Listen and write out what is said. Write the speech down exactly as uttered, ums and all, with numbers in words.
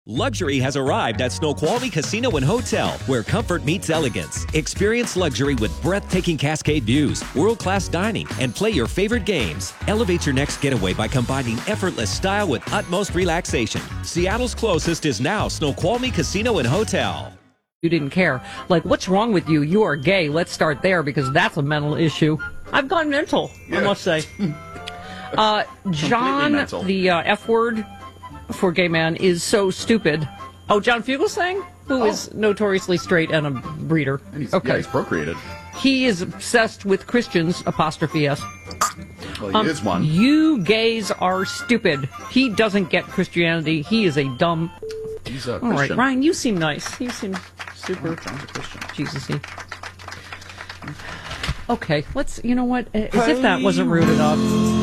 Luxury has arrived at Snoqualmie Casino and Hotel, where comfort meets elegance. Experience luxury with breathtaking Cascade views, world-class dining, and play your favorite games. Elevate your next getaway by combining effortless style with utmost relaxation. Seattle's closest is now Snoqualmie Casino and Hotel. You didn't care. Like, what's wrong with you? You are gay. Let's start there because that's a mental issue. I've gone mental, yeah. I must say. Uh, John, the uh, F word for gay man, is so stupid. Oh, John Fugelsang, who oh. is notoriously straight and a breeder. And he's, okay. Yeah, he's procreated. He is obsessed with Christians, apostrophe S. Well, he um, is one. You gays are stupid. He doesn't get Christianity. He is a dumb... He's a All Christian. right, Ryan, you seem nice. You seem super... Oh, John's a Christian. Jesus-y. Okay, let's... You know what? As if that wasn't rude enough.